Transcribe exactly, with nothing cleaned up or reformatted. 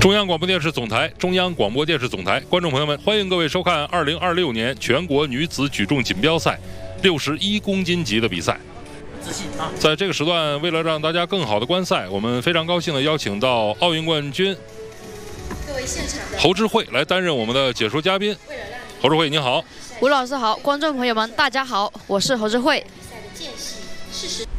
中央广播电视总台，中央广播电视总台，观众朋友们，欢迎各位收看二零二六年全国女子举重锦标赛六十一公斤级的比赛。在这个时段，为了让大家更好的观赛，我们非常高兴的邀请到奥运冠军各位现场的侯智慧来担任我们的解说嘉宾。侯智慧，您好。 吴老师好，观众朋友们，大家好，我是侯智慧。 比赛的间隙，适时。